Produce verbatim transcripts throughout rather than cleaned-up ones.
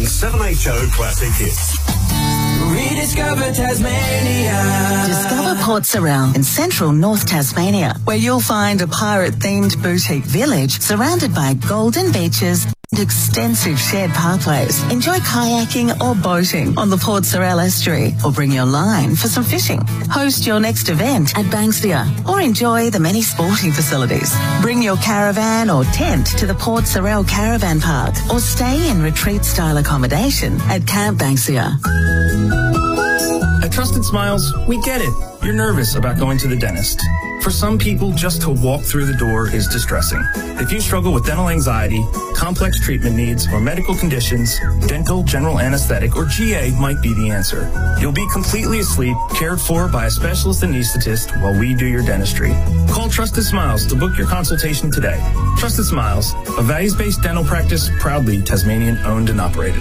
seven H O Classic Hits. Rediscover Tasmania. Discover Port Sorell in central North Tasmania, where you'll find a pirate-themed boutique village surrounded by golden beaches and extensive shared pathways. Enjoy kayaking or boating on the Port Sorell estuary, or bring your line for some fishing. Host your next event at Banksia, or enjoy the many sporting facilities. Bring your caravan or tent to the Port Sorell Caravan Park, or stay in retreat-style accommodation at Camp Banksia. At Trusted Smiles, we get it. You're nervous about going to the dentist. For some people, just to walk through the door is distressing. If you struggle with dental anxiety, complex treatment needs, or medical conditions, dental, general anesthetic, or G A might be the answer. You'll be completely asleep, cared for by a specialist anesthetist while we do your dentistry. Call Trusted Smiles to book your consultation today. Trusted Smiles, a values-based dental practice, proudly Tasmanian-owned and operated.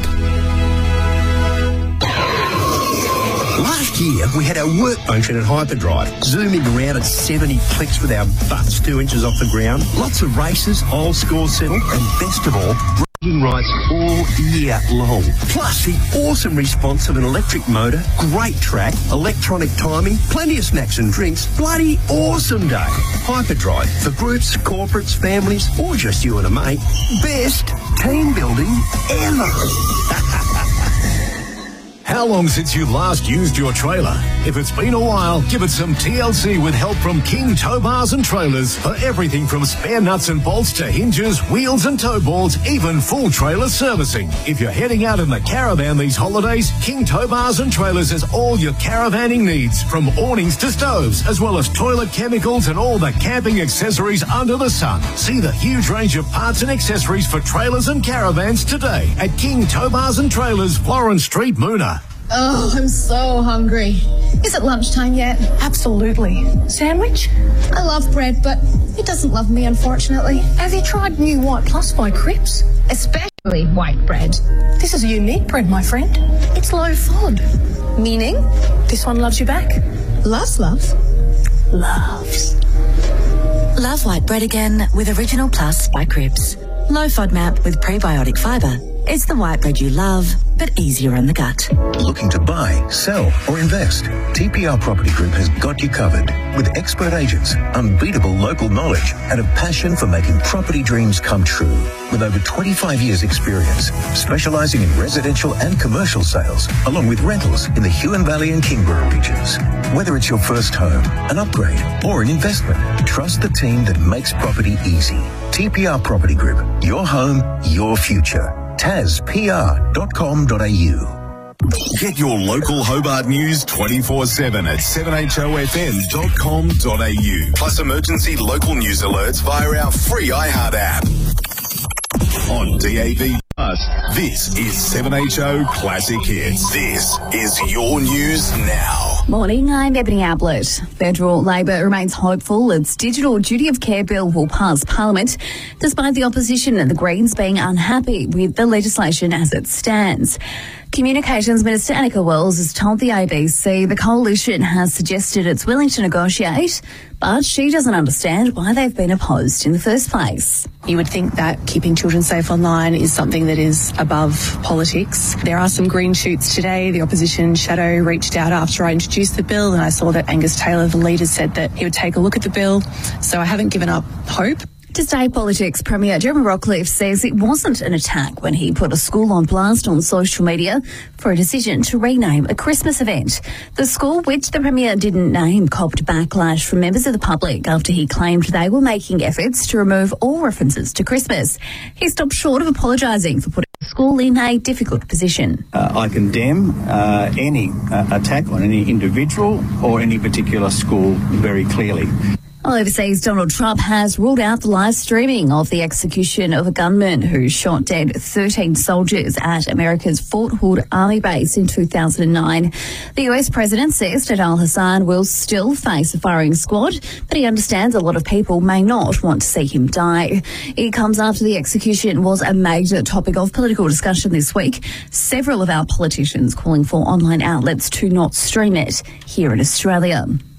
Last year, we had our work function at Hyperdrive, zooming around at seventy clicks with our butts two inches off the ground. Lots of races, all scores settled, and best of all, bragging rights all year long. Plus, the awesome response of an electric motor, great track, electronic timing, plenty of snacks and drinks. Bloody awesome day. Hyperdrive, for groups, corporates, families, or just you and a mate. Best team building ever. How long since you last used your trailer? If it's been a while, give it some T L C with help from King Tow Bars and Trailers for everything from spare nuts and bolts to hinges, wheels and tow boards, even full trailer servicing. If you're heading out in the caravan these holidays, King Tow Bars and Trailers has all your caravanning needs, from awnings to stoves, as well as toilet chemicals and all the camping accessories under the sun. See the huge range of parts and accessories for trailers and caravans today at King Tow Bars and Trailers, Florence Street, Moona. Oh, I'm so hungry. Is it lunchtime yet? Absolutely. Sandwich? I love bread, but it doesn't love me, unfortunately. Have you tried new White Plus by Cripps? Especially white bread. This is a unique bread, my friend. It's low F O D. Meaning? This one loves you back. Loves, love. Loves. Love white bread again with Original Plus by Cripps. Low F O D map with prebiotic fibre. It's the white bread you love, but easier on the gut. Looking to buy, sell or invest? T P R Property Group has got you covered with expert agents, unbeatable local knowledge and a passion for making property dreams come true. With over twenty-five years experience, specialising in residential and commercial sales, along with rentals in the Huon Valley and Kingborough regions. Whether it's your first home, an upgrade or an investment, trust the team that makes property easy. T P R Property Group, your home, your future. tas p r dot com dot a u. Get your local Hobart news twenty-four seven at seven h o f m dot com dot a u. Plus emergency local news alerts via our free iHeart app. On D A B Plus, this is seven H O Classic Hits. This is your news now. Morning, I'm Ebony Ablett. Federal Labor remains hopeful its Digital Duty of Care bill will pass Parliament, despite the opposition and the Greens being unhappy with the legislation as it stands. Communications Minister Annika Wells has told the A B C the coalition has suggested it's willing to negotiate, but she doesn't understand why they've been opposed in the first place. You would think that keeping children safe online is something that is above politics. There are some green shoots today. The opposition shadow reached out after I introduced the bill, and I saw that Angus Taylor, the leader, said that he would take a look at the bill. So I haven't given up hope. To stay politics, Premier Jeremy Rockliff says it wasn't an attack when he put a school on blast on social media for a decision to rename a Christmas event. The school, which the Premier didn't name, copped backlash from members of the public after he claimed they were making efforts to remove all references to Christmas. He stopped short of apologising for putting the school in a difficult position. Uh, I condemn uh, any uh, attack on any individual or any particular school very clearly. Overseas, Donald Trump has ruled out the live streaming of the execution of a gunman who shot dead thirteen soldiers at America's Fort Hood Army base in two thousand nine. The U S president says that al-Hassan will still face a firing squad, but he understands a lot of people may not want to see him die. It comes after the execution was a major topic of political discussion this week. Several of our politicians calling for online outlets to not stream it here in Australia.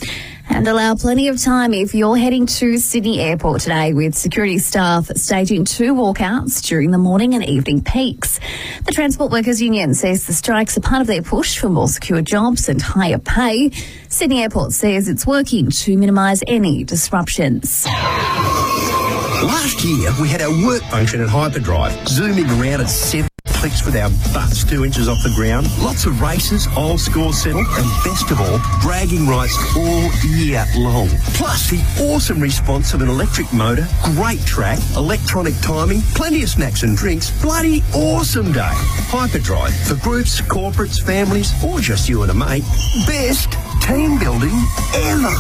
And allow plenty of time if you're heading to Sydney Airport today, with security staff staging two walkouts during the morning and evening peaks. The Transport Workers Union says the strikes are part of their push for more secure jobs and higher pay. Sydney Airport says it's working to minimise any disruptions. Last year, we had our work function at Hyperdrive, zooming around at seven clicks with our butts two inches off the ground. Lots of races, old score settle, and best of all, bragging rights all year long. Plus, the awesome response of an electric motor, great track, electronic timing, plenty of snacks and drinks. Bloody awesome day. Hyperdrive, for groups, corporates, families, or just you and a mate. Best team building ever.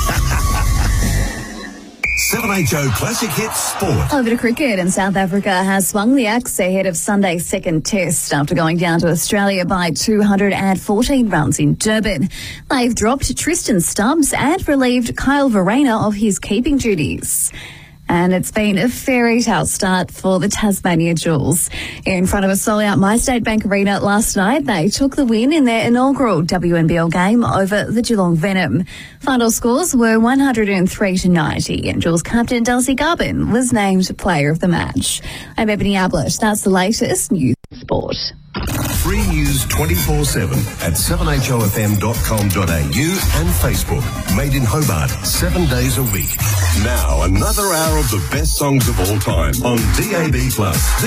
seven H O Classic Hits Sport. Over to cricket, and South Africa has swung the axe ahead of Sunday's second test after going down to Australia by two hundred fourteen runs in Durban. They've dropped Tristan Stubbs and relieved Kyle Verreynne of his keeping duties. And it's been a fairy tale start for the Tasmania Jewels. In front of a sold-out MyState Bank Arena last night, they took the win in their inaugural W N B L game over the Geelong Venom. Final scores were one hundred three to ninety, and Jewels captain Darcy Garbin was named player of the match. I'm Ebony Ablett. That's the latest news sport. Free news twenty-four seven at seven H O F M dot com dot A U and Facebook. Made in Hobart, seven days a week. Now, another hour of the best songs of all time on D A B plus.